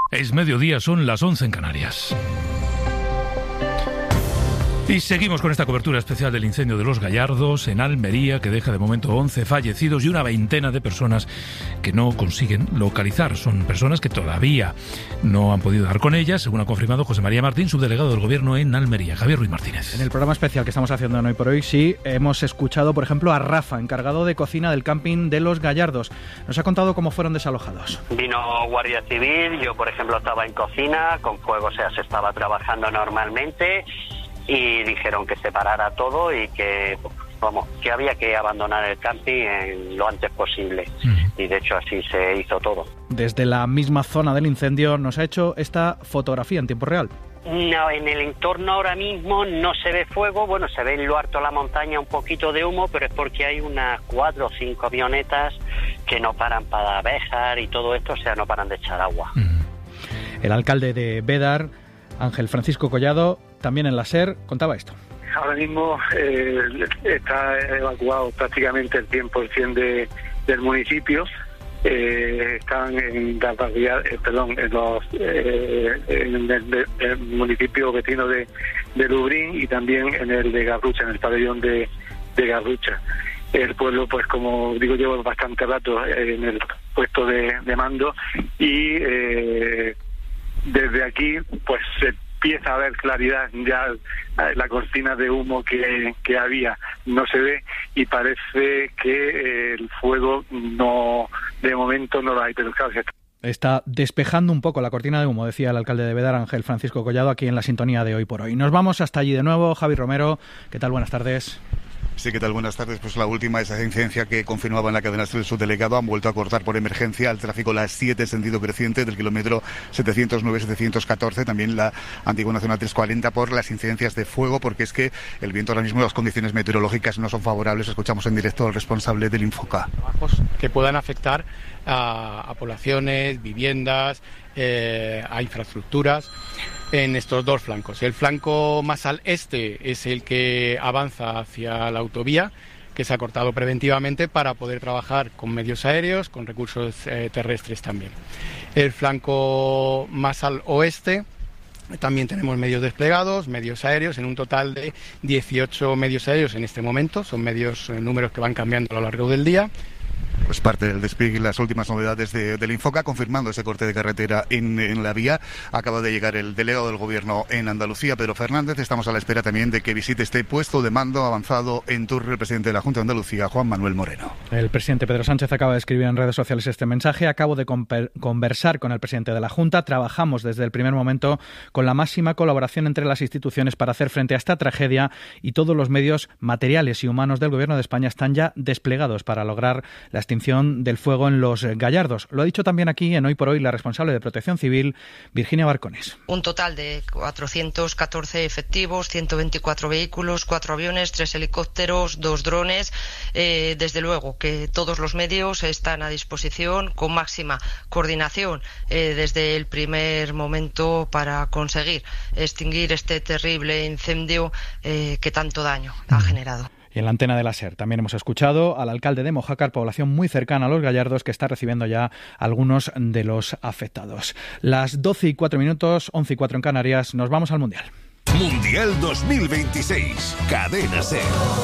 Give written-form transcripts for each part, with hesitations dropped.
Es mediodía, son las 11 en Canarias. Y seguimos con esta cobertura especial del incendio de Los Gallardos en Almería, que deja de momento 11 fallecidos y una veintena de personas que no consiguen localizar. Son personas que todavía no han podido dar con ellas, según ha confirmado José María Martín, subdelegado del Gobierno en Almería. Javier Ruiz Martínez. En el programa especial que estamos haciendo en Hoy por Hoy, sí, hemos escuchado, por ejemplo, a Rafa, encargado de cocina del camping de Los Gallardos. Nos ha contado cómo fueron desalojados. Vino Guardia Civil, yo, por ejemplo, estaba en cocina, con fuego, o sea, se estaba trabajando normalmente, y dijeron que se parara todo y que había que abandonar el camping lo antes posible. Y de hecho así se hizo todo. Desde la misma zona del incendio nos ha hecho esta fotografía en tiempo real. No, en el entorno ahora mismo no se ve fuego, bueno, se ve en lo alto de la montaña un poquito de humo, pero es porque hay unas 4 o 5 avionetas que no paran para dejar y todo esto, o sea, no paran de echar agua. El alcalde de Bédar, Ángel Francisco Collado, también en la SER, contaba esto. Ahora mismo está evacuado prácticamente el 100% del municipio. Están en el municipio vecino de Lubrín y también en el de Garrucha, en el pabellón de Garrucha. El pueblo, pues como digo, lleva bastante rato en el puesto de mando y desde aquí pues se empieza a ver claridad. Ya la cortina de humo que había no se ve y parece que el fuego de momento no lo hay, pero claro, está despejando un poco la cortina de humo, decía el alcalde de Bédar, Ángel Francisco Collado, aquí en la sintonía de Hoy por Hoy. Nos vamos hasta allí de nuevo. Javi Romero, ¿qué tal? Buenas tardes. Sí, ¿qué tal? Buenas tardes. Pues la última, esa incidencia que confirmaba en la cadena del subdelegado, han vuelto a cortar por emergencia el tráfico las 7 sentido creciente del kilómetro 709-714, también la antigua Nacional 340 por las incidencias de fuego, porque es que el viento ahora mismo, las condiciones meteorológicas no son favorables. Escuchamos en directo al responsable del Infoca. Trabajos que puedan afectar a poblaciones, viviendas, a infraestructuras en estos dos flancos. El flanco más al este es el que avanza hacia la autovía, que se ha cortado preventivamente para poder trabajar con medios aéreos, con recursos terrestres también. El flanco más al oeste también tenemos medios desplegados, medios aéreos, en un total de 18 medios aéreos en este momento. Son números que van cambiando a lo largo del día. Pues parte del despliegue y las últimas novedades del Infoca, confirmando ese corte de carretera en la vía. Acaba de llegar el delegado del Gobierno en Andalucía, Pedro Fernández. Estamos a la espera también de que visite este puesto de mando avanzado en Turri el presidente de la Junta de Andalucía, Juan Manuel Moreno. El presidente Pedro Sánchez acaba de escribir en redes sociales este mensaje. Acabo de conversar con el presidente de la Junta. Trabajamos desde el primer momento con la máxima colaboración entre las instituciones para hacer frente a esta tragedia y todos los medios materiales y humanos del Gobierno de España están ya desplegados para lograr la extinción del fuego en Los Gallardos. Lo ha dicho también aquí en Hoy por Hoy la responsable de Protección Civil, Virginia Barcones. Un total de 414 efectivos, 124 vehículos, 4 aviones, 3 helicópteros, 2 drones. Desde luego que todos los medios están a disposición con máxima coordinación desde el primer momento para conseguir extinguir este terrible incendio que tanto daño ha generado. Y en la antena de la SER también hemos escuchado al alcalde de Mojácar, población muy cercana a Los Gallardos, que está recibiendo ya algunos de los afectados. Las 12:04, 11:04 en Canarias, nos vamos al Mundial. Mundial 2026, Cadena SER.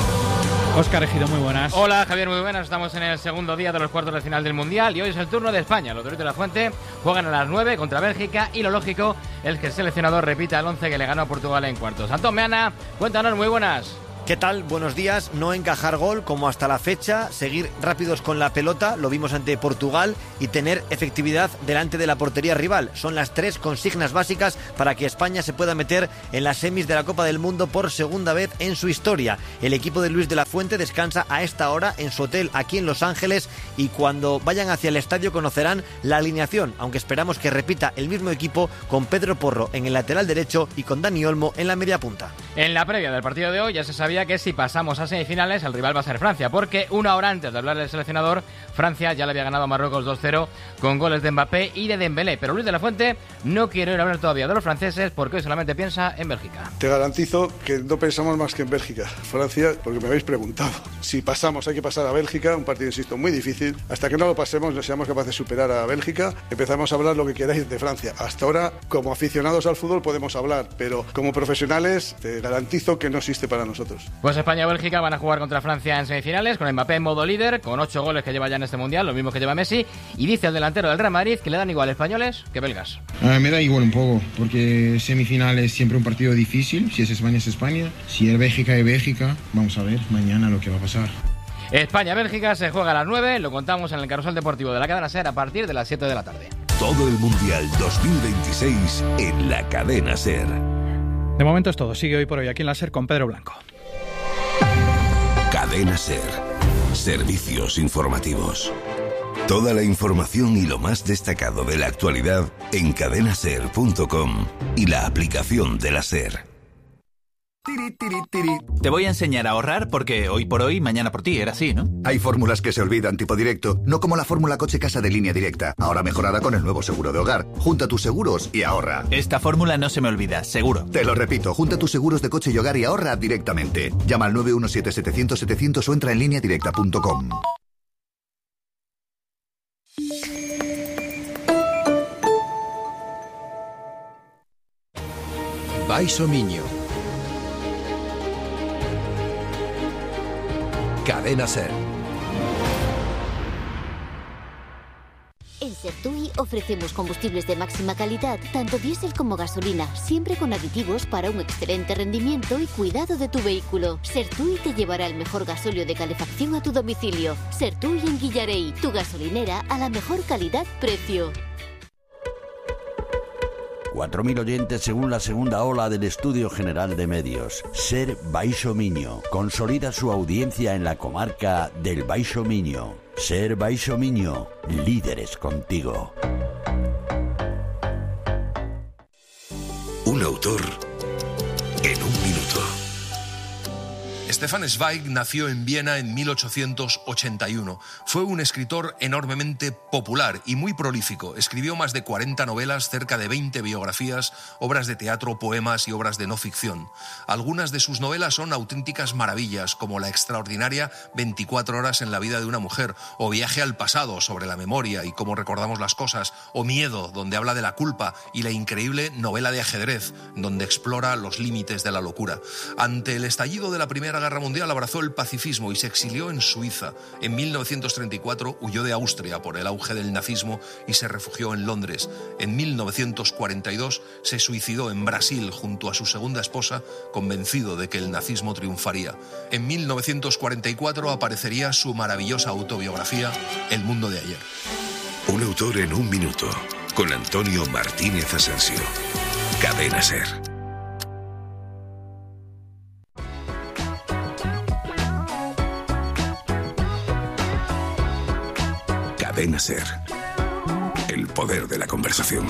Óscar Ejido, muy buenas. Hola Javier, muy buenas. Estamos en el segundo día de los cuartos de final del Mundial y hoy es el turno de España. Los Doritos de la Fuente juegan a las 9 contra Bélgica y lo lógico es que el seleccionador repita el 11 que le ganó a Portugal en cuartos. Antón Meana, cuéntanos, muy buenas. ¿Qué tal? Buenos días. No encajar gol como hasta la fecha, seguir rápidos con la pelota, lo vimos ante Portugal, y tener efectividad delante de la portería rival. Son las 3 consignas básicas para que España se pueda meter en las semis de la Copa del Mundo por segunda vez en su historia. El equipo de Luis de la Fuente descansa a esta hora en su hotel aquí en Los Ángeles y cuando vayan hacia el estadio conocerán la alineación, aunque esperamos que repita el mismo equipo con Pedro Porro en el lateral derecho y con Dani Olmo en la media punta. En la previa del partido de hoy ya se sabía que si pasamos a semifinales el rival va a ser Francia, porque una hora antes de hablar del seleccionador, Francia ya le había ganado a Marruecos 2-0 con goles de Mbappé y de Dembélé. Pero Luis de la Fuente no quiere ir a hablar todavía de los franceses porque hoy solamente piensa en Bélgica. Te garantizo que no pensamos más que en Bélgica. Francia, porque me habéis preguntado. Si pasamos, hay que pasar a Bélgica, un partido, insisto, muy difícil. Hasta que no lo pasemos, no seamos capaces de superar a Bélgica, empezamos a hablar lo que queráis de Francia. Hasta ahora, como aficionados al fútbol podemos hablar, pero como profesionales te garantizo que no existe para nosotros. Pues España y Bélgica van a jugar contra Francia en semifinales, con Mbappé en modo líder, con 8 goles que lleva ya en este Mundial, los mismos que lleva Messi, y dice el delantero del Real Madrid que le dan igual españoles que belgas. Me da igual un poco, porque semifinal es siempre un partido difícil. Si es España, es España. Si es Bélgica, es Bélgica. Vamos a ver mañana lo que va a pasar. España-Bélgica se juega a las 9, lo contamos en el Carrusel Deportivo de la Cadena SER a partir de las 7 de la tarde. Todo el Mundial 2026 en la Cadena SER. De momento es todo. Sigue Hoy por Hoy aquí en la SER con Pedro Blanco. Cadena SER. Servicios informativos. Toda la información y lo más destacado de la actualidad en cadenaser.com y la aplicación de la SER. Te voy a enseñar a ahorrar porque hoy por hoy, mañana por ti, era así, ¿no? Hay fórmulas que se olvidan tipo directo, no como la fórmula coche-casa de Línea Directa, ahora mejorada con el nuevo seguro de hogar. Junta tus seguros y ahorra. Esta fórmula no se me olvida, seguro. Te lo repito, junta tus seguros de coche y hogar y ahorra directamente. Llama al 917-700-700 o entra en lineadirecta.com. Baixo Miño. Cadena SER. En Sertui ofrecemos combustibles de máxima calidad, tanto diésel como gasolina, siempre con aditivos para un excelente rendimiento y cuidado de tu vehículo. Sertui te llevará el mejor gasóleo de calefacción a tu domicilio. Sertui en Guillarey, tu gasolinera a la mejor calidad-precio. 4.000 oyentes según la segunda ola del Estudio General de Medios. SER Baixo Miño consolida su audiencia en la comarca del Baixo Miño. SER Baixo Miño, líderes contigo. Un autor en un minuto. Stefan Zweig nació en Viena en 1881. Fue un escritor enormemente popular y muy prolífico. Escribió más de 40 novelas, cerca de 20 biografías, obras de teatro, poemas y obras de no ficción. Algunas de sus novelas son auténticas maravillas, como la extraordinaria 24 horas en la vida de una mujer, o Viaje al pasado, sobre la memoria y cómo recordamos las cosas, o Miedo, donde habla de la culpa, y la increíble novela de ajedrez, donde explora los límites de la locura. Ante el estallido de la Primera Guerra Mundial abrazó el pacifismo y se exilió en Suiza. En 1934 huyó de Austria por el auge del nazismo y se refugió en Londres. En 1942 se suicidó en Brasil junto a su segunda esposa, convencido de que el nazismo triunfaría. En 1944 aparecería su maravillosa autobiografía, El mundo de ayer. Un autor en un minuto, con Antonio Martínez Asensio. Cadena SER. Cadena SER. El poder de la conversación.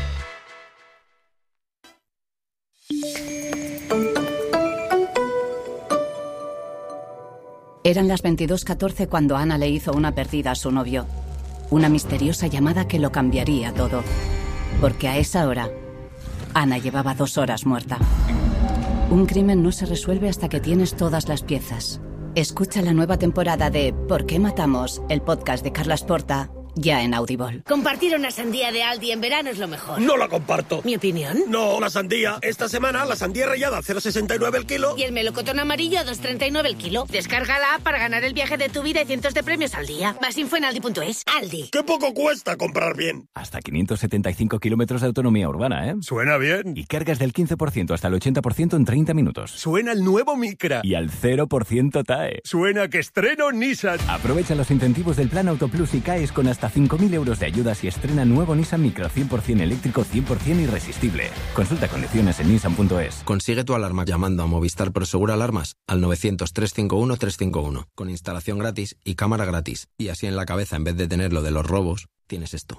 Eran las 22:14 cuando Ana le hizo una perdida a su novio. Una misteriosa llamada que lo cambiaría todo. Porque a esa hora, Ana llevaba 2 horas muerta. Un crimen no se resuelve hasta que tienes todas las piezas. Escucha la nueva temporada de ¿Por qué matamos?, el podcast de Carlas Porta, ya en Audible. Compartir una sandía de Aldi en verano es lo mejor. No la comparto. ¿Mi opinión? No, la sandía. Esta semana la sandía rallada a 0,69 el kilo. Y el melocotón amarillo a 2,39 el kilo. Descárgala para ganar el viaje de tu vida y cientos de premios al día. Más info en aldi.es. Aldi. ¡Qué poco cuesta comprar bien! Hasta 575 kilómetros de autonomía urbana, ¿eh? Suena bien. Y cargas del 15% hasta el 80% en 30 minutos. Suena el nuevo Micra. Y al 0% TAE. Suena que estreno Nissan. Aprovecha los incentivos del Plan Autoplus y caes con hasta 5.000 euros de ayudas y estrena nuevo Nissan Micra 100% eléctrico, 100% irresistible. Consulta condiciones en nissan.es. Consigue tu alarma llamando a Movistar Prosegur Alarmas al 900-351-351, con instalación gratis y cámara gratis. Y así en la cabeza, en vez de tener lo de los robos, tienes esto.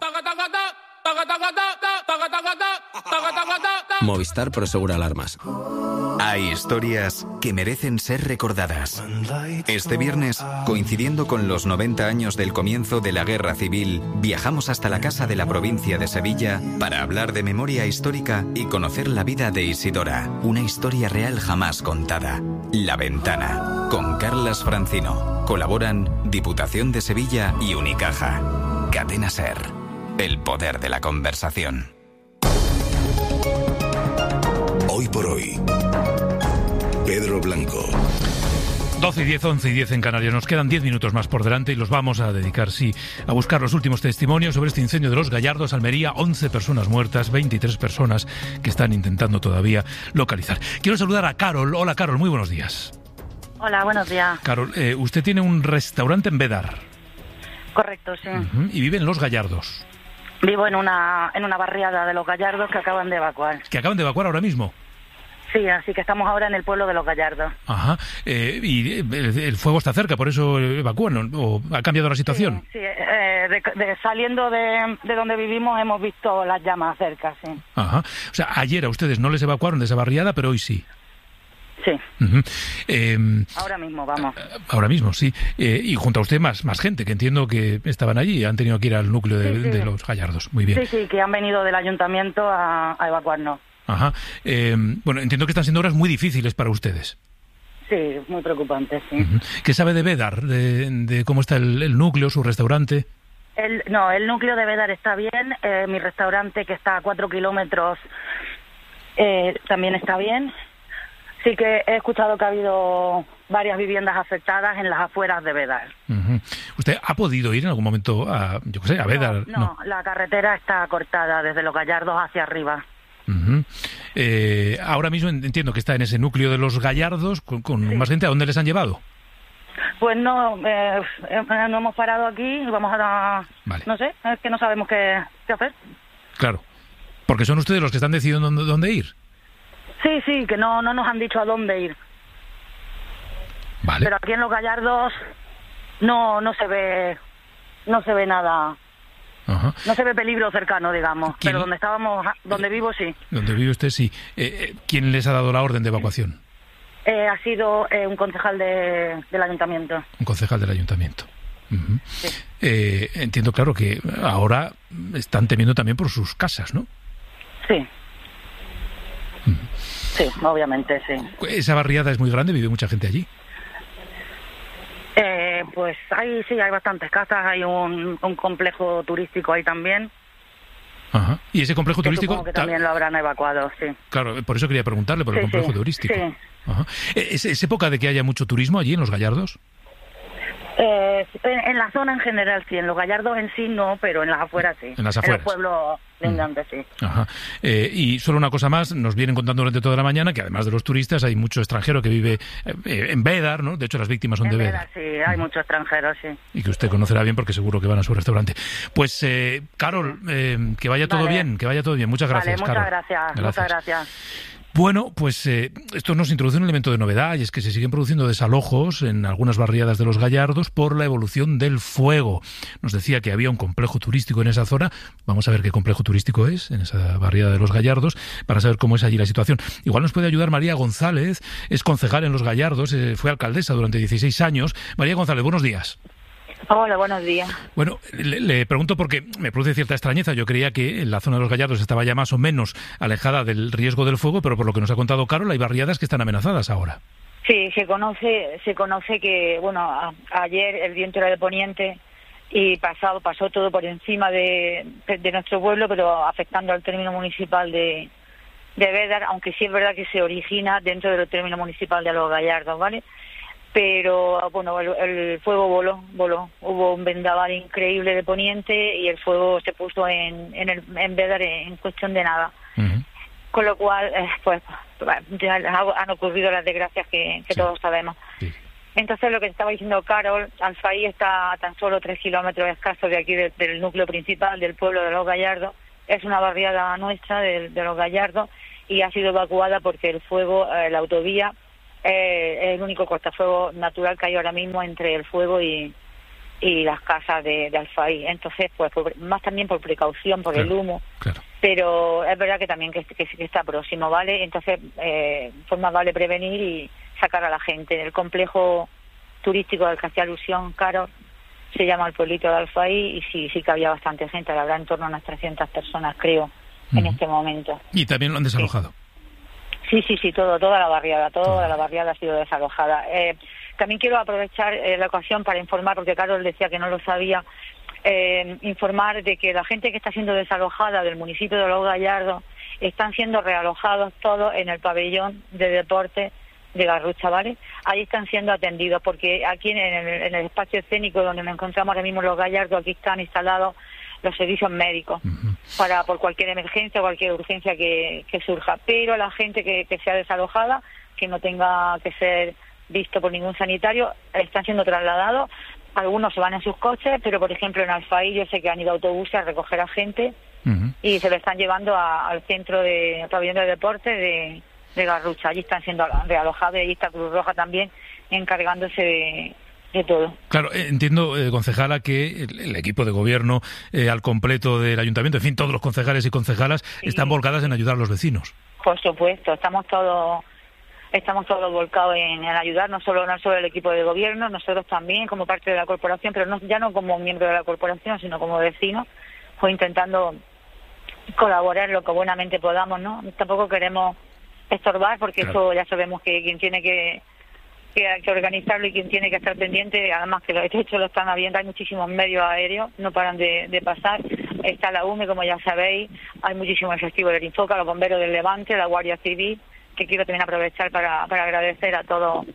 Movistar Prosegur Alarmas. Hay historias que merecen ser recordadas. Este viernes, coincidiendo con los 90 años del comienzo de la Guerra Civil, viajamos hasta la Casa de la Provincia de Sevilla para hablar de memoria histórica y conocer la vida de Isidora, una historia real jamás contada. La Ventana, con Carlas Francino. Colaboran Diputación de Sevilla y Unicaja. Cadena SER, el poder de la conversación. Hoy por hoy, Pedro Blanco. 12 y 10, 11 y 10 en Canarias. Nos quedan 10 minutos más por delante y los vamos a dedicar, a buscar los últimos testimonios sobre este incendio de Los Gallardos, Almería. 11 personas muertas, 23 personas que están intentando todavía localizar. Quiero saludar a Carol. Hola, Carol, muy buenos días. Hola, buenos días. Carol, usted tiene un restaurante en Bédar. Correcto, sí. Y vive en Los Gallardos. Vivo en una barriada de Los Gallardos que acaban de evacuar. ¿Que acaban de evacuar ahora mismo? Sí, así que estamos ahora en el pueblo de Los Gallardos. Ajá. ¿Y el fuego está cerca, por eso evacúan? ¿O ha cambiado la situación? Sí, saliendo de donde vivimos hemos visto las llamas cerca, sí. Ajá. O sea, ayer a ustedes no les evacuaron de esa barriada, pero hoy sí. Sí. Uh-huh. Ahora mismo, vamos. Ahora mismo, sí. Y junto a usted más gente, que entiendo que estaban allí y han tenido que ir al núcleo de Los Gallardos. Muy bien. Sí, que han venido del ayuntamiento a evacuarnos. Ajá. Bueno, entiendo que están siendo horas muy difíciles para ustedes. Sí, muy preocupante, sí. Uh-huh. ¿Qué sabe de Bédar? De cómo está el núcleo, su restaurante? El núcleo de Bédar está bien. Mi restaurante, que está a 4 kilómetros, también está bien. Sí que he escuchado que ha habido varias viviendas afectadas en las afueras de Bédar. Uh-huh. ¿Usted ha podido ir en algún momento a Bédar? No, la carretera está cortada desde Los Gallardos hacia arriba. Uh-huh. Ahora mismo entiendo que está en ese núcleo de Los Gallardos con más gente. ¿A dónde les han llevado? Pues no hemos parado aquí y vamos a... Vale. No sé, es que no sabemos qué hacer. Claro, porque son ustedes los que están decidiendo dónde ir. Sí, que no nos han dicho a dónde ir. Vale. Pero aquí en Los Gallardos no se ve nada. Ajá. No se ve peligro cercano, digamos. Pero donde vivo, sí. Donde vive usted, sí. ¿Quién les ha dado la orden de evacuación? Ha sido un concejal del ayuntamiento. Un concejal del ayuntamiento. Uh-huh. Sí. Entiendo, claro, que ahora están temiendo también por sus casas, ¿no? Sí. Sí, obviamente, sí. ¿Esa barriada es muy grande? ¿Vive mucha gente allí? Pues hay bastantes casas, hay un complejo turístico ahí también. Ajá. ¿Y ese complejo turístico? Supongo que también lo habrán evacuado, sí. Claro, por eso quería preguntarle por el complejo turístico. Sí. Ajá. ¿Es época de que haya mucho turismo allí en Los Gallardos? En la zona en general sí, en Los Gallardos en sí no, pero en las afueras sí. En las afueras. En los pueblos lindantes, sí. Ajá. Y solo una cosa más, nos vienen contando durante toda la mañana que además de los turistas hay mucho extranjero que vive en Bédar, ¿no? De hecho las víctimas son de Bédar. Sí, hay muchos extranjeros, sí. Y que usted conocerá bien porque seguro que van a su restaurante. Pues, Carol, que vaya todo bien, Muchas gracias, Vale, Carol. Muchas gracias. Bueno, pues esto nos introduce un elemento de novedad y es que se siguen produciendo desalojos en algunas barriadas de Los Gallardos por la evolución del fuego. Nos decía que había un complejo turístico en esa zona. Vamos a ver qué complejo turístico es en esa barriada de Los Gallardos para saber cómo es allí la situación. Igual nos puede ayudar María González, es concejal en Los Gallardos, fue alcaldesa durante 16 años. María González, buenos días. Hola, buenos días. Bueno, le pregunto porque me produce cierta extrañeza. Yo creía que la zona de Los Gallardos estaba ya más o menos alejada del riesgo del fuego, pero por lo que nos ha contado Carol, hay barriadas que están amenazadas ahora. Sí, se conoce que, bueno, ayer el viento era de poniente y pasó todo por encima de nuestro pueblo, pero afectando al término municipal de Bédar, aunque sí es verdad que se origina dentro del término municipal de Los Gallardos, ¿vale? Pero bueno, el fuego voló, hubo un vendaval increíble de poniente y el fuego se puso en Bédar en cuestión de nada. Uh-huh. Con lo cual, pues ya han ocurrido las desgracias que sí. Todos sabemos. Sí. Entonces, lo que estaba diciendo Carol, Alfaí está a tan solo 3 kilómetros escasos de aquí del núcleo principal del pueblo de Los Gallardos. Es una barriada nuestra de Los Gallardos y ha sido evacuada porque el fuego, la autovía, es el único cortafuegos natural que hay ahora mismo entre el fuego y y las casas de Alfaí. Entonces, pues más también por precaución, por el humo. Claro. Pero es verdad que también que está próximo, ¿vale? Entonces, pues más vale prevenir y sacar a la gente. En el complejo turístico del que hacía alusión, Caro, se llama el pueblito de Alfaí, y sí que había bastante gente, habrá en torno a unas 300 personas, creo, en este momento. ¿Y también lo han desalojado? Sí, toda la barriada ha sido desalojada. También quiero aprovechar la ocasión para informar, porque Carlos decía que no lo sabía, informar de que la gente que está siendo desalojada del municipio de Los Gallardos están siendo realojados todos en el pabellón de deporte de Garrucha, ¿vale? Ahí están siendo atendidos, porque aquí en el espacio escénico donde nos encontramos ahora mismo en Los Gallardos, aquí están instalados los servicios médicos por cualquier emergencia o cualquier urgencia que surja. Pero la gente que sea desalojada, que no tenga que ser visto por ningún sanitario, están siendo trasladados. Algunos se van en sus coches, pero por ejemplo en Alfaí yo sé que han ido autobuses a recoger a gente y se lo están llevando al centro de pabellón de deporte de Garrucha. Allí están siendo realojados y allí está Cruz Roja también encargándose de todo. Claro, entiendo, concejala, que el equipo de gobierno al completo del ayuntamiento, en fin, todos los concejales y concejalas están volcadas en ayudar a los vecinos. Por supuesto, estamos todos volcados en ayudar, no solo el equipo de gobierno, nosotros también como parte de la corporación, pero ya no como miembro de la corporación, sino como vecinos, pues intentando colaborar lo que buenamente podamos, ¿no? Tampoco queremos estorbar, porque eso ya sabemos que quien tiene que organizarlo y quien tiene que estar pendiente, además que de hecho lo están habiendo, hay muchísimos medios aéreos, no paran de pasar, está la UME, como ya sabéis, hay muchísimo efectivo del Infoca, los bomberos del Levante, la Guardia Civil, que quiero también aprovechar para agradecer a todas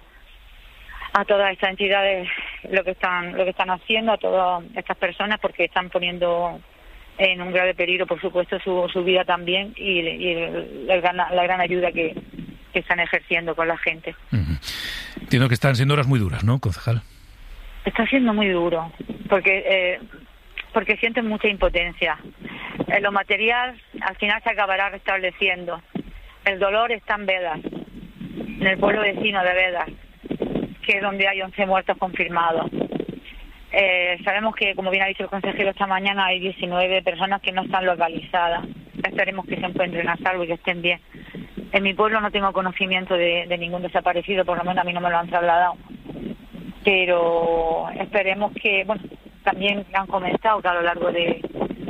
estas entidades lo que están haciendo, a todas estas personas, porque están poniendo en un grave peligro, por supuesto, su vida también y la gran ayuda que están ejerciendo con la gente. Entiendo que están siendo horas muy duras, ¿no, concejal? Está siendo muy duro, porque sienten mucha impotencia. En lo material, al final se acabará restableciendo. El dolor está en Bedas, en el pueblo vecino de Bedas, que es donde hay 11 muertos confirmados. Sabemos que, como bien ha dicho el consejero esta mañana, hay 19 personas que no están localizadas. Esperemos que se encuentren a salvo y que estén bien. En mi pueblo no tengo conocimiento de ningún desaparecido, por lo menos a mí no me lo han trasladado. Pero esperemos que, bueno, también han comentado que a lo largo del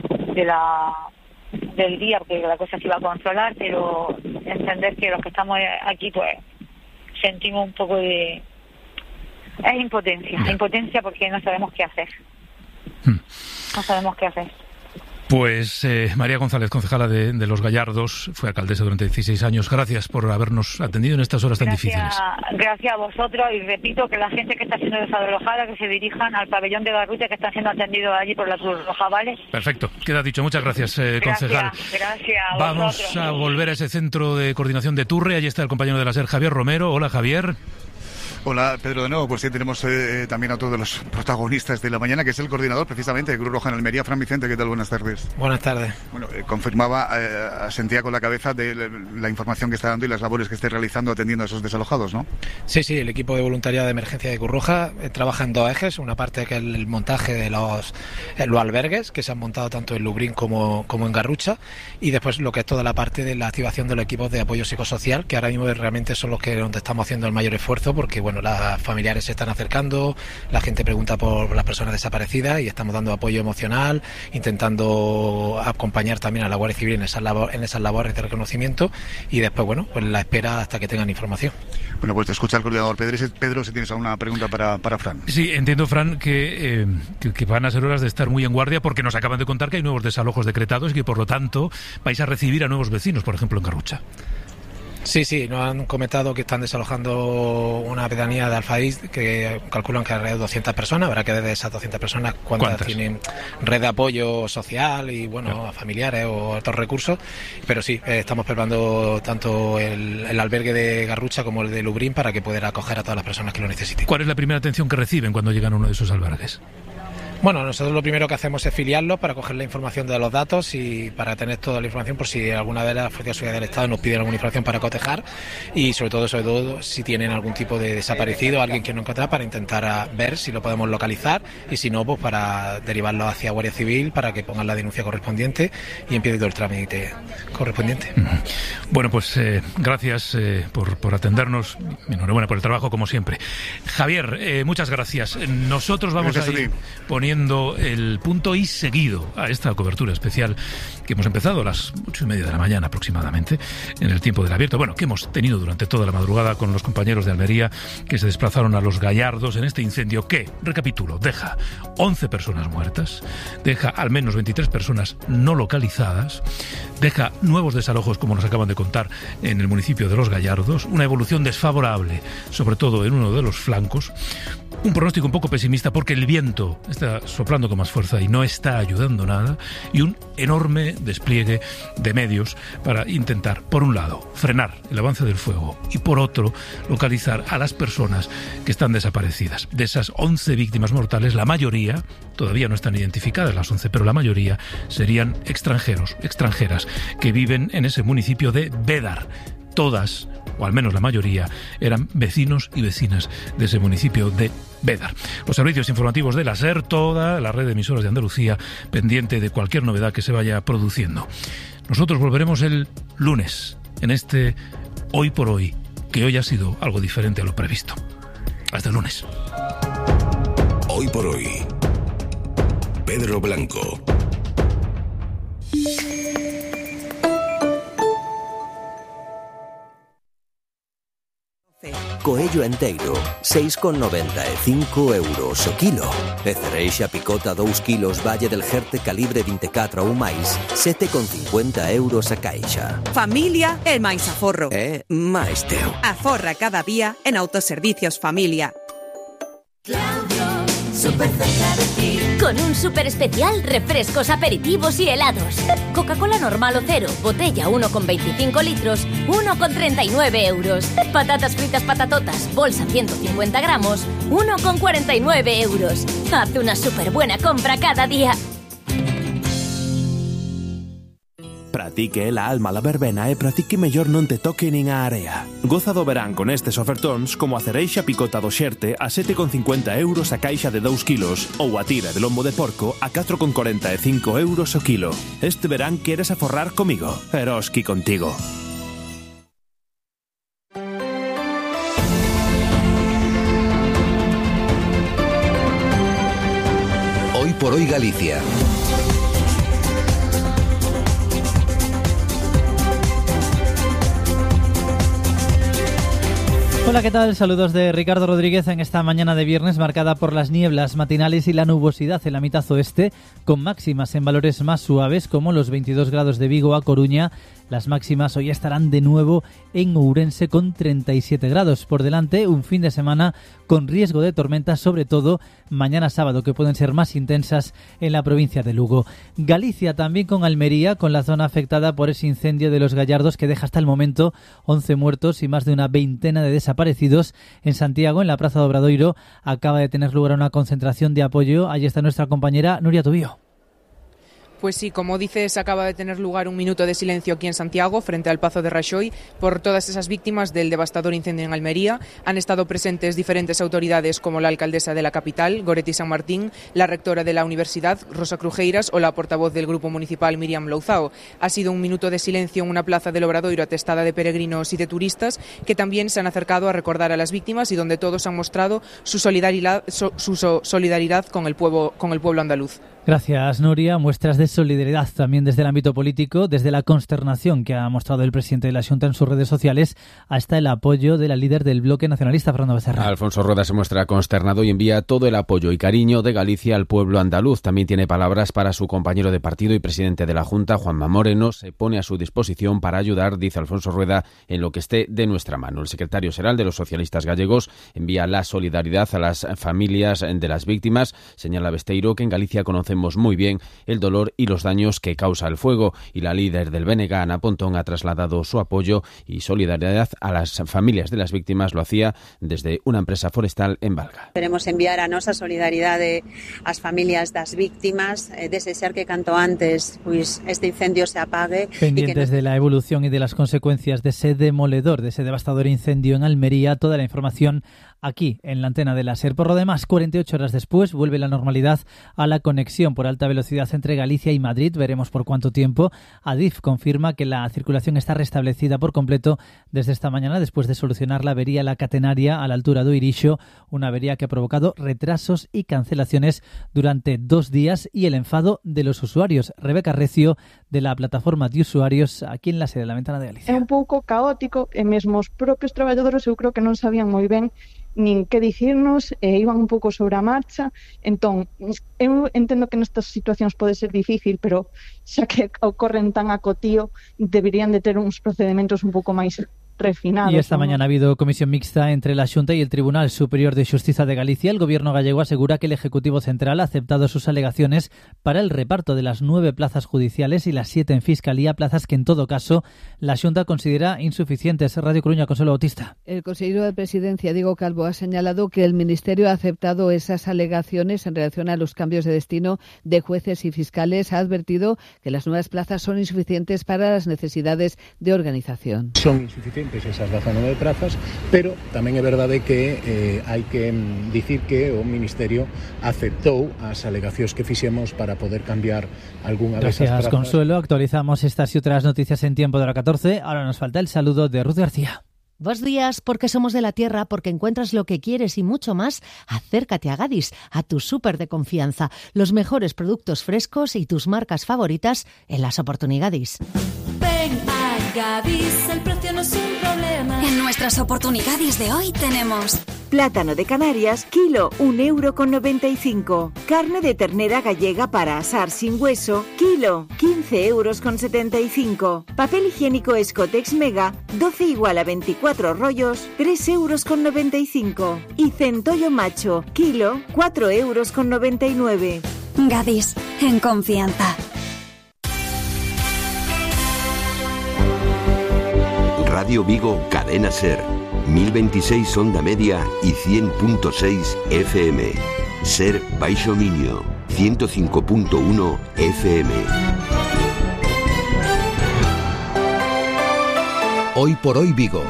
día, porque la cosa se iba a controlar, pero entender que los que estamos aquí, pues, sentimos un poco de... Es impotencia porque no sabemos qué hacer. No sabemos qué hacer. Pues María González, concejala de Los Gallardos, fue alcaldesa durante 16 años. Gracias por habernos atendido en estas horas tan difíciles. Gracias a vosotros, y repito que la gente que está siendo desalojada, que se dirijan al pabellón de Garrucha, que están siendo atendidos allí por la Cruz Roja, ¿vale? Perfecto, queda dicho. Muchas gracias, concejal. Gracias a Vamos vosotros. a volver a ese centro de coordinación de Turre. Allí está el compañero de la SER, Javier Romero. Hola, Javier. Hola, Pedro, de nuevo. Pues sí, tenemos también a otro de los protagonistas de la mañana, que es el coordinador precisamente de Cruz Roja en Almería, Fran Vicente. ¿Qué tal? Buenas tardes. Buenas tardes. Bueno, confirmaba, asentía con la cabeza de la información que está dando y las labores que esté realizando atendiendo a esos desalojados, ¿no? Sí, el equipo de voluntariado de emergencia de Cruz Roja trabaja en dos ejes. Una parte que es el montaje de los albergues, que se han montado tanto en Lubrín como en Garrucha, y después lo que es toda la parte de la activación de los equipos de apoyo psicosocial, que ahora mismo realmente son los que donde estamos haciendo el mayor esfuerzo, porque bueno, las familiares se están acercando, la gente pregunta por las personas desaparecidas y estamos dando apoyo emocional, intentando acompañar también a la Guardia Civil en esas labores de reconocimiento, y después, bueno, pues la espera hasta que tengan información. Bueno, pues te escucha el coordinador. Pedro, si tienes alguna pregunta para Fran. Sí, entiendo, Fran, que van a ser horas de estar muy en guardia, porque nos acaban de contar que hay nuevos desalojos decretados y que por lo tanto vais a recibir a nuevos vecinos, por ejemplo en Garrucha. Sí, nos han comentado que están desalojando una pedanía de Alfaí, que calculan que alrededor de 200 personas. Habrá que ver de esas 200 personas cuántas tienen red de apoyo social y, bueno, a familiares o otros recursos. Pero sí, estamos preparando tanto el albergue de Garrucha como el de Lubrín para que puedan acoger a todas las personas que lo necesiten. ¿Cuál es la primera atención que reciben cuando llegan a uno de esos albergues? Bueno, nosotros lo primero que hacemos es filiarlos para coger la información de los datos y para tener toda la información por si alguna de las fuerzas de seguridad del Estado nos piden alguna información para cotejar y sobre todo si tienen algún tipo de desaparecido, alguien que no encontrar, para intentar ver si lo podemos localizar y si no, pues para derivarlo hacia Guardia Civil para que pongan la denuncia correspondiente y empiece todo el trámite correspondiente. Bueno, pues gracias por atendernos. Enhorabuena por el trabajo, como siempre. Javier, muchas gracias. Nosotros vamos a ir poniendo el punto y seguido a esta cobertura especial que hemos empezado a las 8:30 de la mañana aproximadamente, en el tiempo del abierto. Bueno, que hemos tenido durante toda la madrugada con los compañeros de Almería que se desplazaron a Los Gallardos en este incendio que, recapitulo, deja 11 personas muertas, deja al menos 23 personas no localizadas, deja nuevos desalojos, como nos acaban de contar, en el municipio de Los Gallardos, una evolución desfavorable, sobre todo en uno de los flancos, un pronóstico un poco pesimista porque el viento está soplando con más fuerza y no está ayudando nada, y un enorme despliegue de medios para intentar, por un lado, frenar el avance del fuego y, por otro, localizar a las personas que están desaparecidas. De esas 11 víctimas mortales, la mayoría, todavía no están identificadas las 11, pero la mayoría serían extranjeros, extranjeras, que viven en ese municipio de Bédar. Todas, o al menos la mayoría, eran vecinos y vecinas de ese municipio de Bédar. Los servicios informativos de la SER, toda la red de emisoras de Andalucía, pendiente de cualquier novedad que se vaya produciendo. Nosotros volveremos el lunes, en este Hoy por Hoy, que hoy ha sido algo diferente a lo previsto. Hasta el lunes. Hoy por Hoy. Pedro Blanco. Coello enteiro, 6,95 euros o kilo. E cereixa picota 2 kilos Valle del Jerte calibre 24 ou máis, 7,50 euros a caixa. Familia e máis aforro. É máis teu. Aforra cada día en Autoservicios Familia. Claudio, súper cerca de ti. Con un súper especial, refrescos, aperitivos y helados. Coca-Cola normal o cero, botella 1,25 litros, 1,39 euros. Patatas fritas patatotas, bolsa 150 gramos, 1,49 euros. Haz una súper buena compra cada día. Pratique la alma la verbena e pratique mellor non te toque nin a area. Goza do verán con estes ofertóns como a cereixa picota do Xerte a 7,50 euros a caixa de 2 kilos ou a tira de lombo de porco a 4,45 euros o kilo. Este verán queres aforrar comigo. Eroski contigo. Hoy por Hoy Galicia. Hola, ¿qué tal? Saludos de Ricardo Rodríguez en esta mañana de viernes marcada por las nieblas matinales y la nubosidad en la mitad oeste, con máximas en valores más suaves como los 22 grados de Vigo a Coruña. Las máximas hoy estarán de nuevo en Ourense con 37 grados. Por delante, un fin de semana con riesgo de tormentas, sobre todo mañana sábado, que pueden ser más intensas en la provincia de Lugo. Galicia también con Almería, con la zona afectada por ese incendio de Los Gallardos que deja hasta el momento 11 muertos y más de una veintena de desaparecidos. En Santiago, en la Plaza de Obradoiro, acaba de tener lugar una concentración de apoyo. Allí está nuestra compañera Nuria Tubío. Pues sí, como dices, acaba de tener lugar un minuto de silencio aquí en Santiago, frente al Pazo de Raxoi, por todas esas víctimas del devastador incendio en Almería. Han estado presentes diferentes autoridades como la alcaldesa de la capital, Goretti San Martín, la rectora de la universidad, Rosa Crujeiras, o la portavoz del grupo municipal, Miriam Louzao. Ha sido un minuto de silencio en una plaza del Obradoiro atestada de peregrinos y de turistas que también se han acercado a recordar a las víctimas y donde todos han mostrado su solidaridad con el pueblo andaluz. Gracias, Nuria. Muestras de solidaridad también desde el ámbito político, desde la consternación que ha mostrado el presidente de la Xunta en sus redes sociales hasta el apoyo de la líder del bloque nacionalista, Fernando Becerra. Alfonso Rueda se muestra consternado y envía todo el apoyo y cariño de Galicia al pueblo andaluz. También tiene palabras para su compañero de partido y presidente de la Junta, Juanma Moreno. Se pone a su disposición para ayudar, dice Alfonso Rueda, en lo que esté de nuestra mano. El secretario xeral de los socialistas gallegos envía la solidaridad a las familias de las víctimas. Señala Besteiro que en Galicia conocemos conocemos muy bien el dolor y los daños que causa el fuego, y la líder del BNG, Ana Pontón, ha trasladado su apoyo y solidaridad a las familias de las víctimas. Lo hacía desde una empresa forestal en Valga. Queremos enviar a nosa solidariedade ás familias das víctimas, desear que canto antes pues este incendio se apague. Pendientes de la evolución y de las consecuencias de ese demoledor, de ese devastador incendio en Almería, toda la información aquí en la antena de la SER. Por lo demás, 48 horas después vuelve la normalidad a la conexión por alta velocidad entre Galicia y Madrid. Veremos por cuánto tiempo. Adif confirma que la circulación está restablecida por completo desde esta mañana, después de solucionar la avería La Catenaria a la altura de Oirixo, una avería que ha provocado retrasos y cancelaciones durante 2 días y el enfado de los usuarios. Rebeca Recio, de la plataforma de usuarios aquí en la sede de la Ventana de Galicia. É un pouco caótico e mesmo os propios traballadores eu creo que non sabían moi ben nin que dicirnos, iban un pouco sobre a marcha. Entón, eu entendo que nestas situacións pode ser difícil, pero xa que ocorren tan a cotío, deberían de ter uns procedimentos un pouco máis refinados. Y esta mañana ha habido comisión mixta entre la Xunta y el Tribunal Superior de Xustiza de Galicia. El Gobierno gallego asegura que el Ejecutivo Central ha aceptado sus alegaciones para el reparto de las 9 plazas judiciales y las 7 en Fiscalía, plazas que en todo caso la Xunta considera insuficientes. Radio Coruña, Consuelo Bautista. El consejero de Presidencia, Diego Calvo, ha señalado que el Ministerio ha aceptado esas alegaciones en relación a los cambios de destino de jueces y fiscales. Ha advertido que las nuevas plazas son insuficientes para las necesidades de organización. Son insuficientes esas 19 plazas, pero tamén é verdade que hai que dicir que o Ministerio aceptou as alegacións que fixemos para poder cambiar algunha desas plazas. Gracias, Consuelo. Actualizamos estas y otras noticias en tiempo de hora 14. Ahora nos falta el saludo de Ruth García. Buenos días, porque somos de la tierra, porque encuentras lo que quieres y mucho más. Acércate a Gadis, a tu súper de confianza. Los mejores productos frescos y tus marcas favoritas en las oportunidades. Ven a Gadis, el precio no es un problema. En nuestras oportunidades de hoy tenemos plátano de Canarias, kilo 1,95 €. Carne de ternera gallega para asar sin hueso, kilo 15,75 €. Papel higiénico Escotex Mega, 12 igual a 24 rollos, 3,95 €. Y centollo macho, kilo 4,99 €. Gadis, en confianza. Radio Vigo, Cadena SER, 1026 onda media y 100.6 FM. SER Baixo Miño, 105.1 FM. Hoy por hoy Vigo.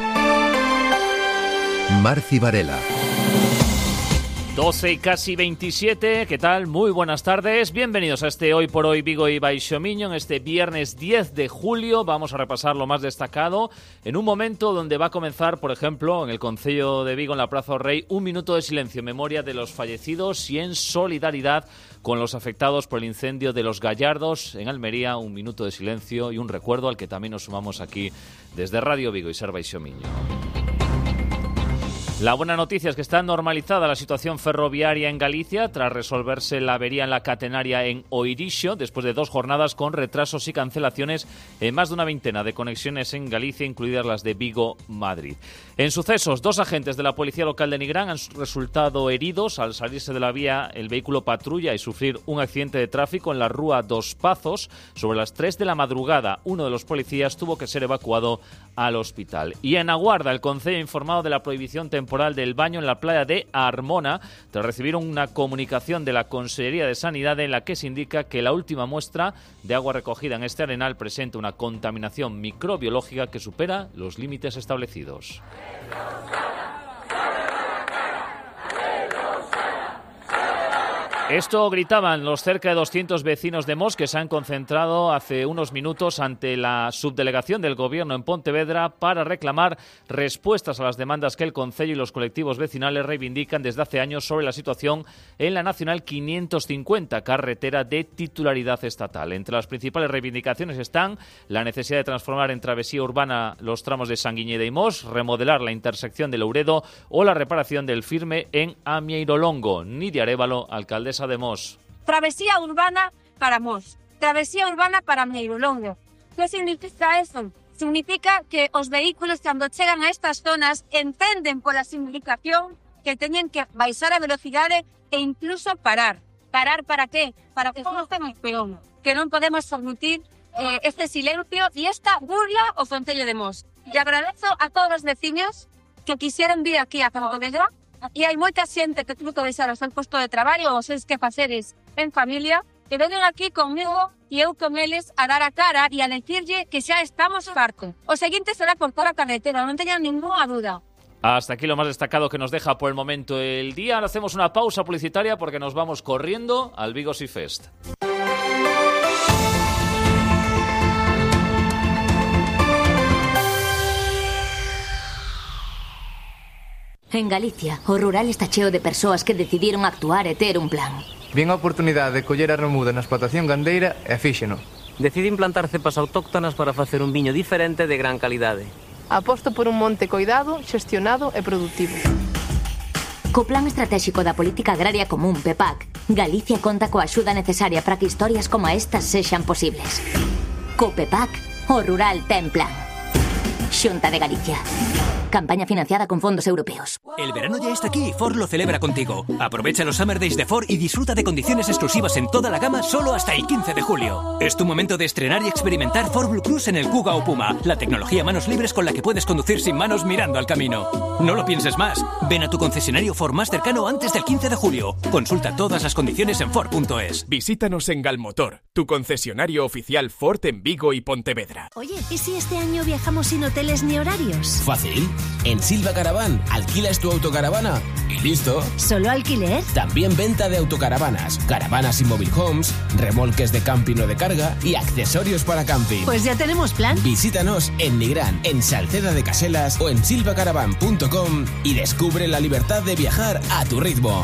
Marci Varela. 12 y casi 27, ¿qué tal? Muy buenas tardes, bienvenidos a este Hoy por Hoy Vigo y Baixo Miño. En este viernes 10 de julio vamos a repasar lo más destacado en un momento donde va a comenzar, por ejemplo, en el Concello de Vigo, en la Plaza do Rei, un minuto de silencio en memoria de los fallecidos y en solidaridad con los afectados por el incendio de Los Gallardos en Almería. Un minuto de silencio y un recuerdo al que también nos sumamos aquí desde Radio Vigo y SER Baixo Miño. La buena noticia es que está normalizada la situación ferroviaria en Galicia tras resolverse la avería en La Catenaria en Oirixo, después de 2 jornadas con retrasos y cancelaciones en más de una veintena de conexiones en Galicia, incluidas las de Vigo-Madrid. En sucesos, 2 agentes de la Policía Local de Nigrán han resultado heridos al salirse de la vía el vehículo patrulla y sufrir un accidente de tráfico en la Rúa dos Pazos sobre las 3 de la madrugada. Uno de los policías tuvo que ser evacuado al hospital. Y en Aguarda, el Concello ha informado de la prohibición temporal del baño en la playa de Armona tras recibir una comunicación de la Consellería de Sanidad en la que se indica que la última muestra de agua recogida en este arenal presenta una contaminación microbiológica que supera los límites establecidos. Esto gritaban los cerca de 200 vecinos de Mos que se han concentrado hace unos minutos ante la subdelegación del Gobierno en Pontevedra para reclamar respuestas a las demandas que el Concello y los colectivos vecinales reivindican desde hace años sobre la situación en la Nacional 550, carretera de titularidad estatal. Entre las principales reivindicaciones están la necesidad de transformar en travesía urbana los tramos de Sanguiñeda y Mos, remodelar la intersección de Louredo o la reparación del firme en Amieirolongo. Nidia Arévalo, alcaldesa de Mos. Travesía urbana para Mos, travesía urbana para Amieirolongo. ¿Qué significa eso? Significa que os vehículos cando chegan a estas zonas entenden pola significación que teñen que baixar a velocidade e incluso parar. Parar para qué? Para que non estemos peor, que non podemos permitir este silencio e esta burla ao Concello de Mos. E agradezo a todos os veciños que quixeron vir aquí a Pontevedra, e hai moita xente que tuvo que deixar o seu posto de traballo ou os seus quefaceres en familia, que venen aquí conmigo e eu con eles a dar a cara e a decirlle que xa estamos fartos. O seguinte será cortar a carretera, non teñan ninguna duda. Hasta aquí lo más destacado que nos deja por el momento el día. Ahora hacemos una pausa publicitaria porque nos vamos corriendo al Vigo Sea Fest. En Galicia, o rural está cheo de persoas que decidiron actuar e ter un plan. Vin a oportunidade de coller a remuda na explotación gandeira e fíxeno. Decide implantar cepas autóctonas para facer un viño diferente de gran calidade. Aposto por un monte coidado, xestionado e produtivo. Co Plan Estratégico da Política Agraria Común, PEPAC, Galicia conta coa axuda necesaria para que historias como estas sexan posibles. Co PEPAC, o rural ten plan. Xunta de Galicia. Campaña financiada con fondos europeos. El verano ya está aquí y Ford lo celebra contigo. Aprovecha los Summer Days de Ford y disfruta de condiciones exclusivas en toda la gama solo hasta el 15 de julio. Es tu momento de estrenar y experimentar Ford Blue Cruise en el Kuga o Puma, la tecnología manos libres con la que puedes conducir sin manos mirando al camino. No lo pienses más. Ven a tu concesionario Ford más cercano antes del 15 de julio. Consulta todas las condiciones en Ford.es. Visítanos en Galmotor, tu concesionario oficial Ford en Vigo y Pontevedra. Oye, ¿y si este año viajamos sin hoteles ni horarios? Fácil. En Silva Caravan, alquilas tu autocaravana y listo. ¿Solo alquiler? También venta de autocaravanas, caravanas y mobile homes, remolques de camping o de carga y accesorios para camping. Pues ya tenemos plan. Visítanos en Nigrán, en Salceda de Caselas o en silvacaravan.com y descubre la libertad de viajar a tu ritmo.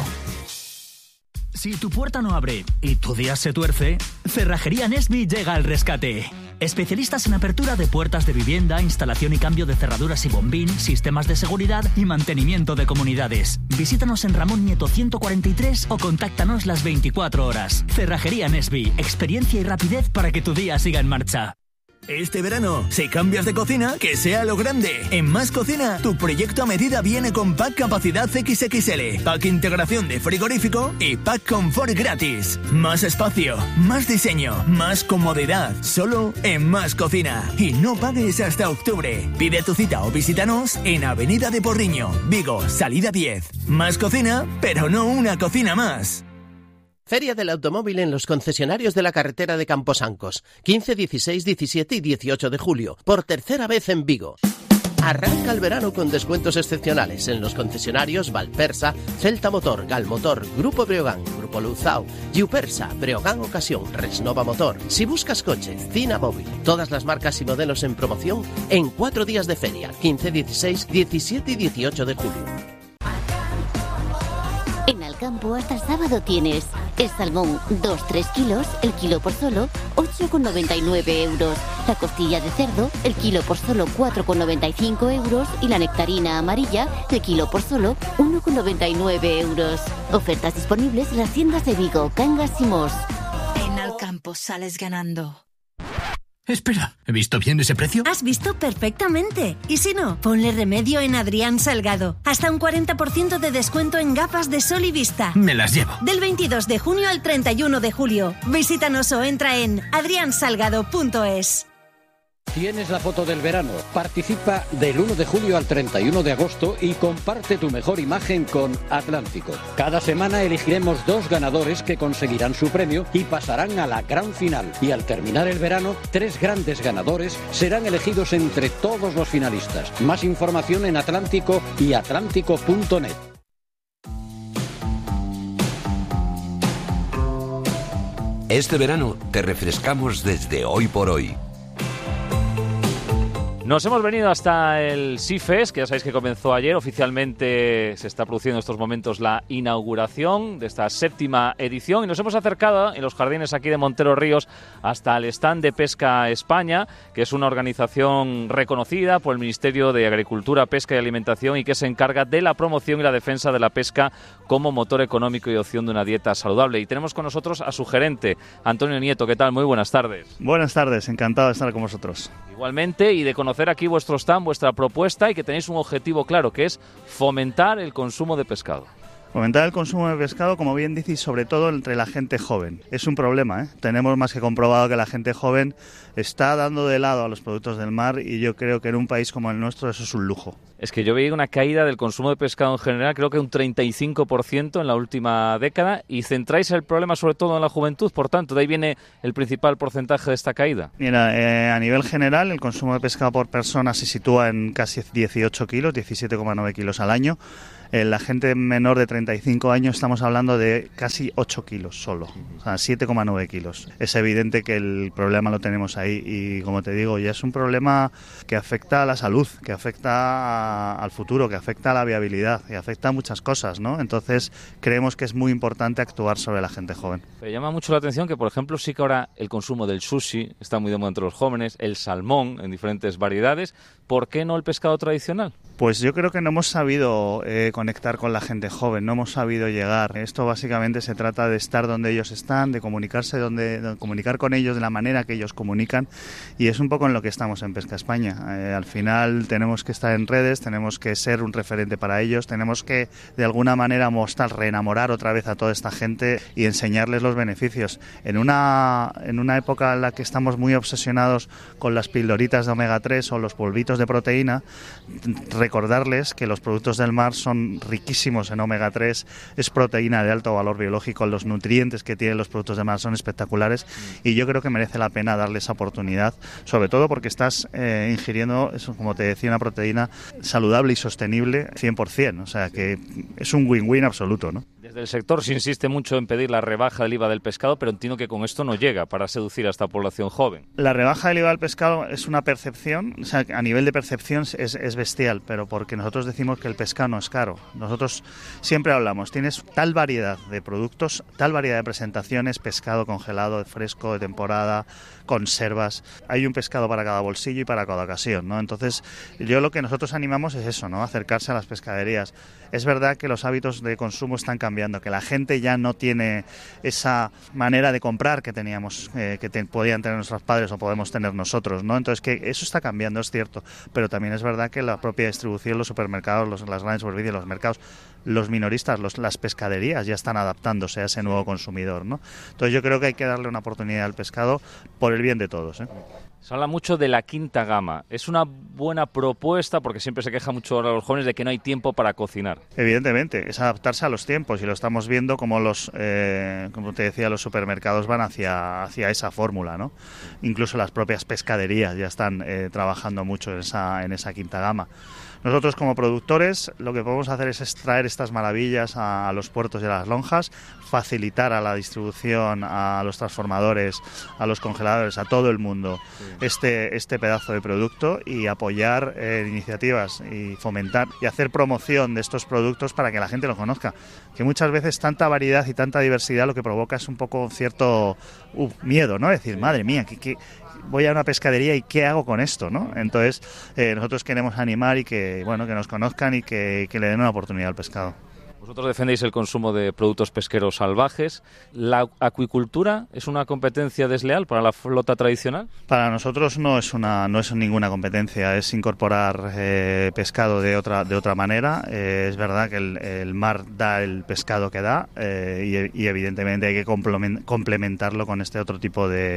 Si tu puerta no abre y tu día se tuerce, Cerrajería Nesby llega al rescate. Especialistas en apertura de puertas de vivienda, instalación y cambio de cerraduras y bombín, sistemas de seguridad y mantenimiento de comunidades. Visítanos en Ramón Nieto 143 o contáctanos las 24 horas. Cerrajería Nesby, experiencia y rapidez para que tu día siga en marcha. Este verano, si cambias de cocina, que sea lo grande. En Más Cocina, tu proyecto a medida viene con pack capacidad XXL, pack integración de frigorífico y pack confort gratis. Más espacio, más diseño, más comodidad, solo en Más Cocina. Y no pagues hasta octubre. Pide tu cita o visítanos en Avenida de Porriño, Vigo, salida 10. Más Cocina, pero no una cocina más. Feria del Automóvil en los concesionarios de la carretera de Camposancos, 15, 16, 17 y 18 de julio, por tercera vez en Vigo. Arranca el verano con descuentos excepcionales en los concesionarios Valpersa, Celta Motor, Galmotor, Grupo Breogán, Grupo Luzao, Giupersa, Breogán Ocasión, Resnova Motor. Si buscas coches, Cina Móvil, todas las marcas y modelos en promoción en 4 días de feria, 15, 16, 17 y 18 de julio. En Alcampo hasta el sábado tienes el salmón 2-3 kilos, el kilo por solo 8,99 euros. La costilla de cerdo, el kilo por solo 4,95 euros. Y la nectarina amarilla, el kilo por solo 1,99 euros. Ofertas disponibles en las tiendas de Vigo, Cangas y Mos. En Alcampo sales ganando. Espera, ¿he visto bien ese precio? Has visto perfectamente. Y si no, ponle remedio en Adrián Salgado. Hasta un 40% de descuento en gafas de sol y vista. Me las llevo. Del 22 de junio al 31 de julio. Visítanos o entra en adriansalgado.es. Tienes la foto del verano. Participa del 1 de julio al 31 de agosto y comparte tu mejor imagen con Atlántico. Cada semana elegiremos 2 ganadores que conseguirán su premio y pasarán a la gran final. Y al terminar el verano, 3 grandes ganadores serán elegidos entre todos los finalistas. Más información en Atlántico y atlántico.net. Este verano te refrescamos desde hoy por hoy. Nos hemos venido hasta el Sea Fest, que ya sabéis que comenzó ayer. Oficialmente se está produciendo en estos momentos la inauguración de esta 7ª edición y nos hemos acercado en los jardines aquí de Montero Ríos hasta el stand de Pesca España, que es una organización reconocida por el Ministerio de Agricultura, Pesca y Alimentación y que se encarga de la promoción y la defensa de la pesca como motor económico y opción de una dieta saludable. Y tenemos con nosotros a su gerente, Antonio Nieto. ¿Qué tal? Muy buenas tardes. Buenas tardes, encantado de estar con vosotros. Igualmente, y de conocer aquí vuestro stand, vuestra propuesta y que tenéis un objetivo claro, que es fomentar el consumo de pescado. Fomentar el consumo de pescado, como bien dices, sobre todo entre la gente joven. Es un problema, ¿eh? Tenemos más que comprobado que la gente joven está dando de lado a los productos del mar y yo creo que en un país como el nuestro eso es un lujo. Es que yo veía una caída del consumo de pescado en general, creo que un 35% en la última década, y centráis el problema sobre todo en la juventud, por tanto, de ahí viene el principal porcentaje de esta caída. Mira, a nivel general, el consumo de pescado por persona se sitúa en casi 18 kilos, 17,9 kilos al año. La gente menor de 35 años estamos hablando de casi 8 kilos solo, o sea, 7,9 kilos. Es evidente que el problema lo tenemos ahí y, como te digo, ya es un problema que afecta a la salud, que afecta al futuro, que afecta a la viabilidad, que afecta a muchas cosas, ¿no? Entonces, creemos que es muy importante actuar sobre la gente joven. Me llama mucho la atención que, por ejemplo, sí que ahora el consumo del sushi está muy de moda entre los jóvenes, el salmón en diferentes variedades. ¿Por qué no el pescado tradicional? Pues yo creo que no hemos sabido conectar con la gente joven, no hemos sabido llegar. Esto básicamente se trata de estar donde ellos están, de comunicarse, de comunicar con ellos de la manera que ellos comunican, y es un poco en lo que estamos en Pesca España. Al final tenemos que estar en redes, tenemos que ser un referente para ellos, tenemos que de alguna manera mostrar, reenamorar otra vez a toda esta gente y enseñarles los beneficios. En una época en la que estamos muy obsesionados con las pildoritas de omega 3 o los polvitos de proteína, recordarles que los productos del mar son riquísimos en omega 3, es proteína de alto valor biológico, los nutrientes que tienen los productos del mar son espectaculares y yo creo que merece la pena darle esa oportunidad, sobre todo porque estás ingiriendo, eso, como te decía, una proteína saludable y sostenible 100%, o sea que es un win-win absoluto, ¿no? Desde el sector se insiste mucho en pedir la rebaja del IVA del pescado, pero entiendo que con esto no llega para seducir a esta población joven. La rebaja del IVA del pescado es una percepción, o sea, a nivel de percepción es bestial, pero porque nosotros decimos que el pescado no es caro. Nosotros siempre hablamos, tienes tal variedad de productos, tal variedad de presentaciones, pescado congelado, de fresco, de temporada, conservas. Hay un pescado para cada bolsillo y para cada ocasión, ¿no? Entonces, yo lo que nosotros animamos es eso, ¿no? Acercarse a las pescaderías. Es verdad que los hábitos de consumo están cambiando, que la gente ya no tiene esa manera de comprar que teníamos, podían tener nuestros padres o podemos tener nosotros, ¿no? Entonces, que eso está cambiando, es cierto, pero también es verdad que la propia distribución, los supermercados, las grandes superficies, los mercados, los minoristas, las pescaderías ya están adaptándose a ese nuevo consumidor, ¿no? Entonces, yo creo que hay que darle una oportunidad al pescado por el bien de todos, ¿eh? Se habla mucho de la quinta gama. ¿Es una buena propuesta? Porque siempre se queja mucho ahora los jóvenes de que no hay tiempo para cocinar. Evidentemente, es adaptarse a los tiempos y lo estamos viendo como como te decía, los supermercados van hacia esa fórmula, ¿no? Incluso las propias pescaderías ya están trabajando mucho en esa quinta gama. Nosotros como productores lo que podemos hacer es extraer estas maravillas a los puertos y a las lonjas, facilitar a la distribución, a los transformadores, a los congeladores, a todo el mundo este pedazo de producto y apoyar iniciativas y fomentar y hacer promoción de estos productos para que la gente lo conozca. Que muchas veces tanta variedad y tanta diversidad lo que provoca es un poco cierto miedo, ¿no? Decir, madre mía, ¿qué voy a una pescadería y qué hago con esto, ¿no? Entonces nosotros queremos animar y que nos conozcan y que le den una oportunidad al pescado. Vosotros defendéis el consumo de productos pesqueros salvajes. ¿La acuicultura es una competencia desleal para la flota tradicional? Para nosotros no es ninguna competencia, es incorporar pescado de otra manera. Es verdad que el mar da el pescado que da y evidentemente hay que complementarlo con este otro tipo de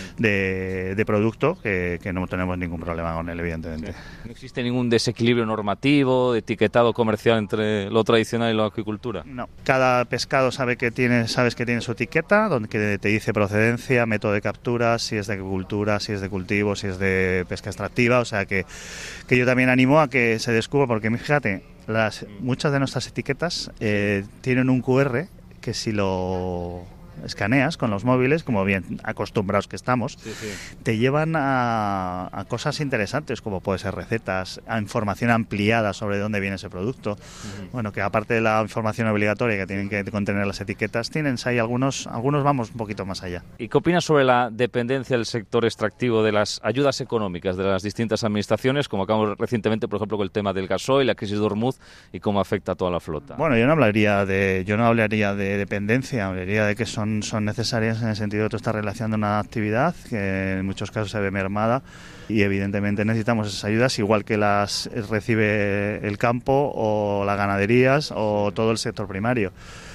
producto que no tenemos ningún problema con él, evidentemente. Sí. ¿No existe ningún desequilibrio normativo, etiquetado comercial entre lo tradicional y lo acuicultura? No, cada pescado sabes que tiene su etiqueta, donde te dice procedencia, método de captura, si es de acuicultura, si es de cultivo, si es de pesca extractiva, o sea que yo también animo a que se descubra, porque fíjate, muchas de nuestras etiquetas tienen un QR que si lo escaneas con los móviles, como bien acostumbrados que estamos, te llevan a cosas interesantes, como puede ser recetas, a información ampliada sobre dónde viene ese producto. Bueno, que aparte de la información obligatoria que tienen que contener las etiquetas, tienen ahí algunos vamos un poquito más allá. ¿Y qué opinas sobre la dependencia del sector extractivo de las ayudas económicas de las distintas administraciones, como acabamos recientemente, por ejemplo, con el tema del gasoil, la crisis de Hormuz y cómo afecta a toda la flota? Bueno, yo no hablaría de dependencia, hablaría de que son son necesarias en el sentido de que tú estás realizando una actividad que en muchos casos se ve mermada y evidentemente necesitamos esas ayudas, igual que las recibe el campo o las ganaderías o todo el sector primario.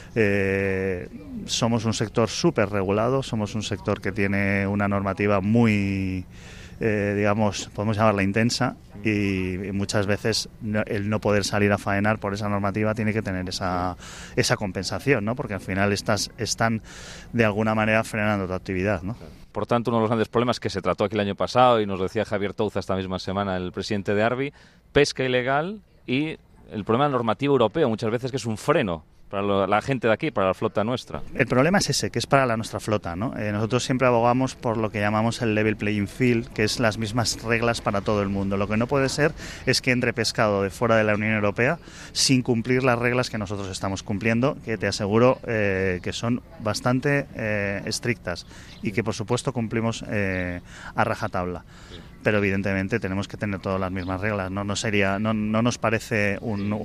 Somos un sector súper regulado, somos un sector que tiene una normativa muy, digamos, podemos llamarla intensa, y muchas veces el no poder salir a faenar por esa normativa tiene que tener esa compensación, ¿no? Porque al final están de alguna manera frenando tu actividad, ¿no? Por tanto, uno de los grandes problemas que se trató aquí el año pasado, y nos decía Javier Touza esta misma semana, el presidente de ARBI, pesca ilegal y el problema normativo europeo, muchas veces que es un freno para la gente de aquí, para la flota nuestra. El problema es ese, que es para nuestra flota, ¿no? Nosotros siempre abogamos por lo que llamamos el level playing field, que es las mismas reglas para todo el mundo. Lo que no puede ser es que entre pescado de fuera de la Unión Europea sin cumplir las reglas que nosotros estamos cumpliendo, que te aseguro que son bastante estrictas y que por supuesto cumplimos a rajatabla. Pero evidentemente tenemos que tener todas las mismas reglas. No nos parece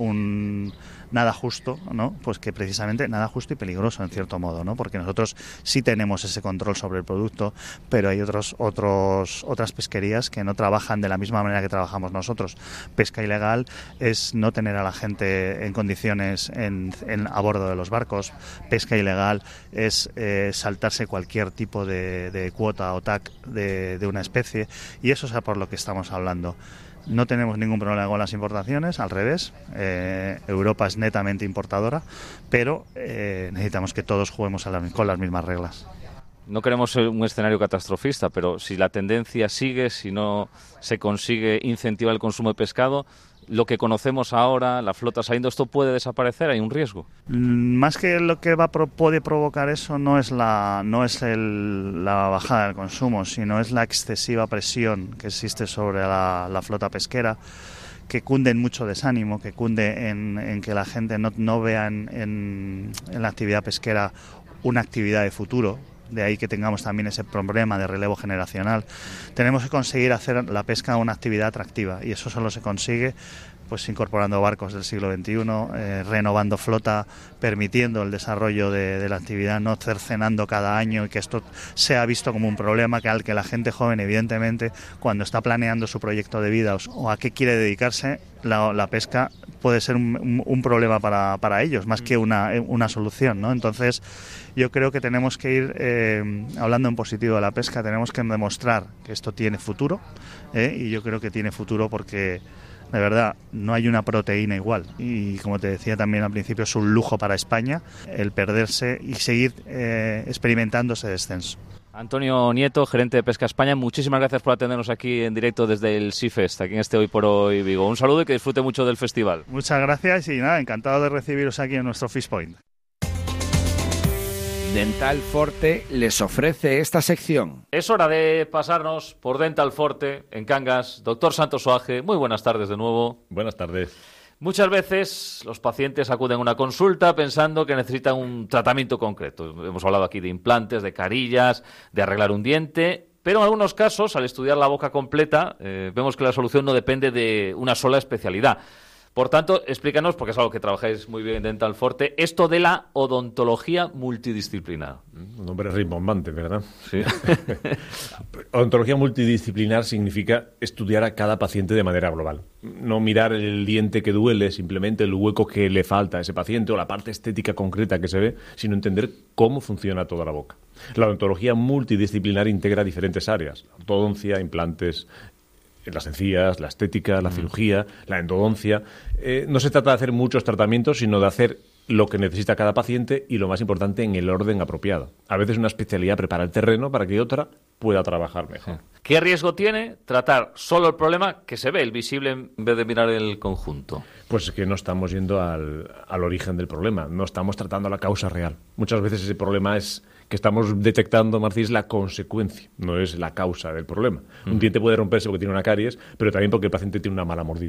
nada justo, ¿no? Pues que precisamente nada justo y peligroso en cierto modo, ¿no? Porque nosotros sí tenemos ese control sobre el producto, pero hay otras pesquerías que no trabajan de la misma manera que trabajamos nosotros. Pesca ilegal es no tener a la gente en condiciones a bordo de los barcos. Pesca ilegal es saltarse cualquier tipo de cuota o TAC de una especie, y eso es por lo que estamos hablando. No tenemos ningún problema con las importaciones, al revés. Europa es netamente importadora, pero necesitamos que todos juguemos con las mismas reglas. No queremos un escenario catastrofista, pero si la tendencia sigue, si no se consigue incentivar el consumo de pescado, lo que conocemos ahora, la flota saliendo, ¿esto puede desaparecer? ¿Hay un riesgo? Más que lo que puede provocar eso no es la bajada del consumo, sino es la excesiva presión que existe sobre la flota pesquera, que cunde en mucho desánimo, que cunde en que la gente no vea en la actividad pesquera una actividad de futuro. De ahí que tengamos también ese problema de relevo generacional. Tenemos que conseguir hacer la pesca una actividad atractiva, y eso solo se consigue pues incorporando barcos del siglo XXI, renovando flota, permitiendo el desarrollo de la actividad, no cercenando cada año, y que esto sea visto como un problema al que la gente joven, evidentemente, cuando está planeando su proyecto de vida o a qué quiere dedicarse, la pesca puede ser un problema para ellos, más que una solución, ¿no? Entonces, yo creo que tenemos que ir hablando en positivo de la pesca, tenemos que demostrar que esto tiene futuro, y yo creo que tiene futuro porque de verdad no hay una proteína igual, y como te decía también al principio, es un lujo para España el perderse y seguir experimentando ese descenso. Antonio Nieto, gerente de Pesca España, muchísimas gracias por atendernos aquí en directo desde el Seafest, aquí en este Hoy por Hoy Vigo. Un saludo y que disfrute mucho del festival. Muchas gracias y nada, encantado de recibiros aquí en nuestro Fish Point. Dental Forte les ofrece esta sección. Es hora de pasarnos por Dental Forte en Cangas. Doctor Santos Soaje, muy buenas tardes de nuevo. Buenas tardes. Muchas veces los pacientes acuden a una consulta pensando que necesitan un tratamiento concreto. Hemos hablado aquí de implantes, de carillas, de arreglar un diente, pero en algunos casos, al estudiar la boca completa, vemos que la solución no depende de una sola especialidad. Por tanto, explícanos, porque es algo que trabajáis muy bien en Dental Forte, esto de la odontología multidisciplinar. Un nombre rimbombante, ¿verdad? Sí. Odontología multidisciplinar significa estudiar a cada paciente de manera global. No mirar el diente que duele, simplemente el hueco que le falta a ese paciente o la parte estética concreta que se ve, sino entender cómo funciona toda la boca. La odontología multidisciplinar integra diferentes áreas: ortodoncia, implantes, las encías, la estética, la cirugía, la endodoncia. No se trata de hacer muchos tratamientos, sino de hacer lo que necesita cada paciente y, lo más importante, en el orden apropiado. A veces una especialidad prepara el terreno para que otra pueda trabajar mejor. ¿Qué riesgo tiene tratar solo el problema que se ve, el visible, en vez de mirar el conjunto? Pues es que no estamos yendo al origen del problema, no estamos tratando la causa real. Muchas veces ese problema es que estamos detectando, Marcis, la consecuencia, no es la causa del problema. Un diente puede romperse porque tiene una caries, pero también porque el paciente tiene una mala mordida.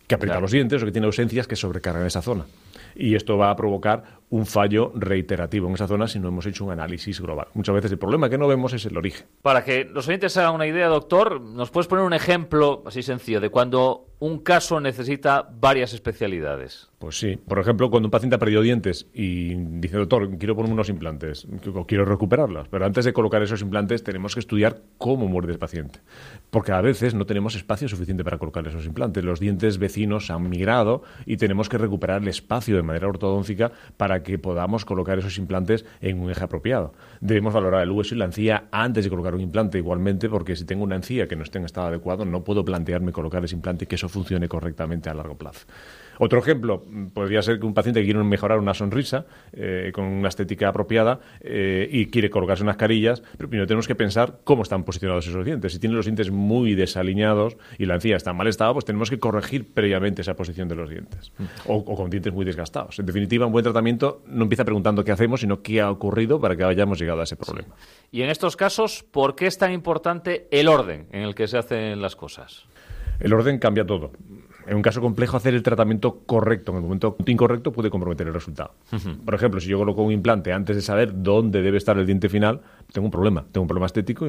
que aprieta los dientes o que tiene ausencias que sobrecargan esa zona. Y esto va a provocar un fallo reiterativo en esa zona si no hemos hecho un análisis global. Muchas veces el problema que no vemos es el origen. Para que los oyentes se hagan una idea, doctor, ¿nos puedes poner un ejemplo así sencillo de cuando un caso necesita varias especialidades? Pues sí. Por ejemplo, cuando un paciente ha perdido dientes y dice, doctor, quiero poner unos implantes, o quiero recuperarlos, pero antes de colocar esos implantes tenemos que estudiar cómo muerde el paciente. Porque a veces no tenemos espacio suficiente para colocar esos implantes. Los dientes vecinos han migrado y tenemos que recuperar el espacio de manera ortodóntica para que podamos colocar esos implantes en un eje apropiado. Debemos valorar el hueso y la encía antes de colocar un implante igualmente, porque si tengo una encía que no esté en estado adecuado, no puedo plantearme colocar ese implante y que eso funcione correctamente a largo plazo. Otro ejemplo podría ser que un paciente que quiere mejorar una sonrisa con una estética apropiada y quiere colocarse unas carillas, pero primero tenemos que pensar cómo están posicionados esos dientes. Si tienen los dientes muy desalineados y la encía está en mal estado, pues tenemos que corregir previamente esa posición de los dientes. O con dientes muy desgastados. En definitiva, un buen tratamiento no empieza preguntando qué hacemos, sino qué ha ocurrido para que hayamos llegado a ese problema. Y en estos casos, ¿por qué es tan importante el orden en el que se hacen las cosas? El orden cambia todo. En un caso complejo, hacer el tratamiento correcto en el momento incorrecto puede comprometer el resultado. Por ejemplo, si yo coloco un implante antes de saber dónde debe estar el diente final, tengo un problema estético